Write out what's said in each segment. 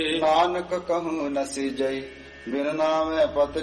ਨਾਨਕ ਕਹੂੰ ਨਸੀ ਜਈ ਬਿਨ ਨਾਮੈ ਪਤ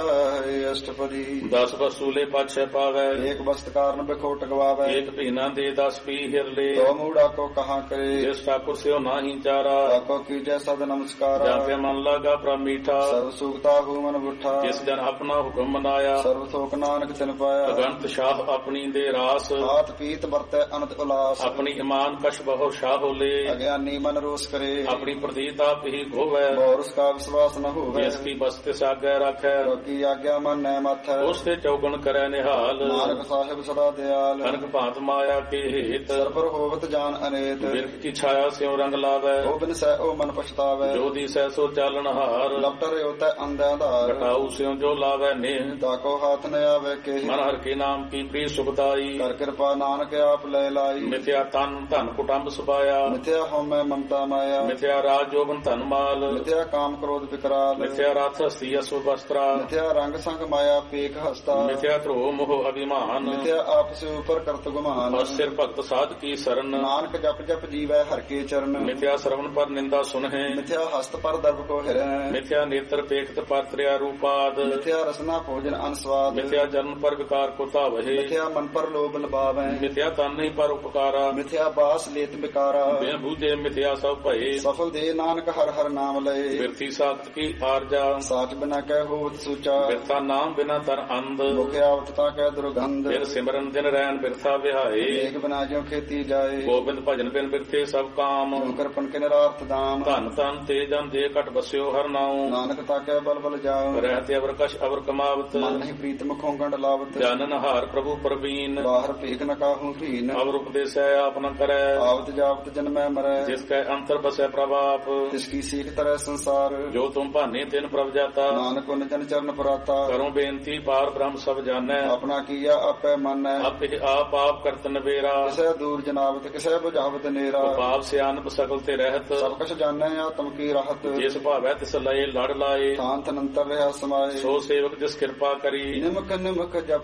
ਜਾਏ ਅਸ਼ਟਪਦੀ। 10 ਵਸੂਲੇ ਪਾਛੈ ਪਾਵੈ ਏਕ ਬਸਤ ਕਾਰਨ ਬਿਖੋਟ ਗਵਾਵੈ। ਏਕ ਭੀਨਾ ਦੇ 10 ਪੀ ਹਿਰਲੇ। ਤੋ ਮੂੜਾ ਕੋ ਕਹਾ ਕਰੇ ਜਿਸ ਠਾਕੁਰ ਸਿਓ ਨਾਹੀ ਚਾਰਾ। ਤਾਕੋ ਕੀਜੈ ਸਦ ਨਮਸਕਾਰਾ। ਜਾਂ ਤੇ ਮਨ ਲਾਗਾ ਪ੍ਰਭ ਮੀਠਾ। ਸਰਬ ਸੁਖਤਾ ਹੂ ਮਨ ਬੁੱਠਾ। ਜਿਸ ਜਨ ਆਪਣਾ ਹੁਕਮ ਮਨਾਇਆ। ਸਰਬ ਥੋਕ ਨਾਨਕ ਤਿਨ ਪਾਇਆ। ਅਗੰਤ ਸ਼ਾਹ ਆਪਣੀ ਦੇ ਰਾਸ। ਹਾਥ ਪੀਤ ਵਰਤੈ ਅਨੰਤ ਉਲਾਸ। ਆਪਣੀ ਇਮਾਨ ਕਛ ਬਹੁ ਸ਼ਾਹ ਹੋਲੇ। ਅਗਿਆਨੀ ਮਨ ਰੋਸ ਕਰੇ। ਆਪਣੀ ਪ੍ਰਤੀਤ ਆਪ ਹੀ ਗੋਵੈ। ਬੌਰਸ ਕਾ ਵਿਸ਼ਵਾਸ ਨ ਹੋਵੇ। ਜਿਸ ਕੀ ਬਸਤੇ ਸਾਗੈ ਰੱਖੈ। ਕੀ ਆਗਿਆ ਮਨ ਨੈ ਮਥੈ। ਉਸ ਤੇ ਚੌਗਣ ਕਰੈ ਨਿਹਾਲ। ਨਾਨਕ ਸਾਹਿਬ ਸਦਾ ਦਿਆਲ। ਕਨਕ ਭਾਂਤ ਮਾਇਆ ਕੇ ਹੇਤ। ਸਰਪਰ ਹੋਵਤ ਜਾਨ ਅਨੇਤ। ਬਿਰਖ ਕੀ ਛਾਇਆ ਸਿਉ ਰੰਗ ਲਾਵੈ। ਉਹ ਬਿਨ ਸਹਿ ਉਹ ਮਨ ਪਛਤਾਵੈ। ਜੋ ਦੀਸੈ ਸੋ ਚਾਲਣ ਹਾਰ। ਲਪਟਰ ਉਤੈ ਅੰਧਿਆ ਧਾਰ। ਘਟਾਉ ਸਿਉ ਜੋ ਲਾਵੈ ਨੇਹ। ਤਾਕੋ ਹਾਥ ਨ ਆਵੇ ਕੇ। ਮਨ ਹਰ ਕੇ ਨਾਮ ਕੀ ਪ੍ਰੀ ਸੁਖਦਾਈ। ਕਰ ਕਿਰਪਾ ਨਾਨਕ ਆਪ ਲੈ ਲਾਈ। ਮਿਥਿਆ ਤਨ ਧਨ ਕੁਟੰਬ ਸੁਭਾਇਆ। ਮਿਥਿਆ ਹਉਮੈ ਮਮਤਾ ਮਾਇਆ। ਮਿਥਿਆ ਰਾਜ ਜੋਬਨ ਧਨ ਮਾਲ। ਮਿਥਿਆ ਕਾਮ ਕ੍ਰੋਧ ਵਿਕਰਾਲ। ਮਿਥਿਆ ਰਥ ਹਸਤੀ ਅਸੁ ਵਸਤਰਾ। ਮਿਥਿਆ ਰੰਗ ਸੰਗ ਮਾਇਆ ਪੇਖ ਹਸਤਾ। ਮਿਥਿਆ ਧਰੋ ਮੋਹ ਅਭਿਮਾਨ। ਮਿਥਿਆ ਆਪਸ ਉਪਰ ਕਰਤ ਗੁਮਾਨ। ਬਸ ਸਿਰ ਭਗਤ ਸਾਧ ਕੀ ਸਰਨ। ਨਾਨਕ ਜਪ ਜਪ ਜੀਵੈ ਹਰ ਕੇ ਚਰਨ। ਮਿਥਿਆ ਸਰਵਨ ਪਰ ਨਿੰਦਾ ਸੁਨਹਿ। ਮਿਥਿਆ ਹਸਤ ਪਰ ਦਰਬ ਕੋ ਹਿਰੈ। ਮਿਥਿਆ ਨੇਤਰ ਪੇਖਤ ਪਰ ਤ੍ਰਿਆ ਰੂਪਾਦ। ਮਿਥਿਆ ਰਸਨਾ ਭੋਜਨ ਅਨਸਵਾਦ। ਮਿਥਿਆ ਜਨਮ ਪਰ ਵਿਕਾਰ ਕੋ ਧਾਵਹਿ। ਮਿਥਿਆ ਮਨ ਪਰ ਲੋਭ ਲਬਾਵੈ। ਮਿਥਿਆ ਤਨ ਨਹੀਂ ਪਰ ਉਪਕਾਰਾ। ਮਿਥਿਆ ਬਾਸ ਲੇਤ ਵਿਕਾਰਾ। ਬਿਨ ਬੂਝੇ ਮਿਥਿਆ ਸਭ ਭਏ। ਸਫਲ ਦੇ ਨਾਨਕ ਹਰ ਹਰ ਨਾਮ ਲਏ। ਬਿਰਥੀ ਸਾਖਤ ਕੀ ਆਰਜਾ। ਸਾਚ ਬਿਨਾ ਕਹਿ ਹੋਵਤ ਸੂਚਾ। ਬਿਰਥਾ ਨਾਮ ਬਿਨਾ ਤਰ ਅੰਧ। ਮੁਖ ਆਵਤ ਤਾ ਕਹਿ ਦੁਰਗੰਧ। ਫਿਰ ਸਿਮਰਨ ਦਿਨ ਰੈਣ ਬਿਰਥਾ ਵਿਹਾਏ। ਏਕ ਬਿਨਾ ਜਿਉ ਖੇਤੀ ਜਾਏ। ਗੋਬਿੰਦ ਭਜਨ ਬਿਨ ਬਿਰਥੇ ਸਭ ਕਾਮ। ਕਰਪਨ ਕੇ ਨਿਰਾਰਥ ਦਾਮ। ਧਨ ਧਨ ਤੇ ਜਨ ਦੇ ਘਟ ਬਸਿਓ ਹਰ ਨਾਉ। ਨਾਨਕ ਤਾ ਕਹਿ ਬਲ ਬਲ ਜਾਉ। ਰਹਿਤੇ ਅਵਰ ਕਛ ਅਵਰ ਕਮਾਵਤ। ਮਨ ਨਹੀਂ ਪ੍ਰੀਤ ਮੁਖੋਂ ਗੰਢ ਲਾਵਤ। ਜਾਨਨ ਹਾਰ ਪ੍ਰਭੂ ਪ੍ਰਵੀਨ। ਬਾਹਰ ਭੀਖ ਨ ਕਾਹੂ ਭੀਨ। ਅਵਰ ਉਪਦੇਸੈ ਆਪ ਨ ਕਰੈ। ਆਵਤ ਜਾਵਤ ਜਨਮੈ ਮਰੈ। ਜਿਸ ਕੈ ਅੰਤਰ ਬਸੈ ਪ੍ਰਭ ਆਪ। ਤਿਸ ਕੀ ਸੀਖ ਤਰੈ ਸੰਸਾਰ। ਜੋ ਤੁਮ ਭਾਨੇ ਤਿਨ ਪ੍ਰਭ ਜਾਤਾ। ਨਾਨਕ ਉਨ ਜਨ ਚਰਨ ਪਰਾਤਾ। ਕਰੋ ਬੇਨਤੀ ਪਾਰ ਬ੍ਰਹਮ ਸਭ ਜਾਣੈ। ਆਪਣਾ ਕੀਆ ਆਪੈ ਮੰਨੈ। ਆਪੇ ਆਪ ਆਪ ਕਰਤ ਨਵੇਰਾ। ਕਿਸੈ ਦੂਰ ਜਨਾਵਤ ਕਿਸੈ ਬੁਝਾਵਤ ਨੇਰਾ। ਪਾਪ ਸਿਆਨਪ ਸਕਲ ਤੇ ਰਹਿਤ। ਸਭ ਕਛ ਜਾਣੈ ਆਤਮ ਕੀ ਰਾਹਤ। ਜਿਸ ਭਾਵੈ ਤਿਸ ਲਏ ਲੜ ਲਾਏ। ਥਾਨ ਤਨੰਤਰ ਰਹਾ ਸਮਾਏ। ਸੋ ਸੇਵਕ ਜਿਸ ਕਿਰਪਾ ਕਰੀ। ਨਿਮਕ ਨਿਮਕ ਜਪ